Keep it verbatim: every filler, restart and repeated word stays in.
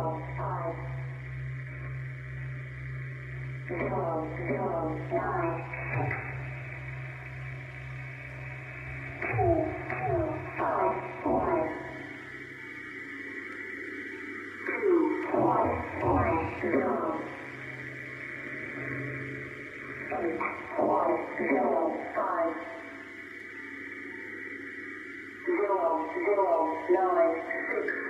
zero, five, zero, zero, nine, six, two, two, five, one, two, one, one, zero, eight, one, zero, five, zero, zero, nine, six.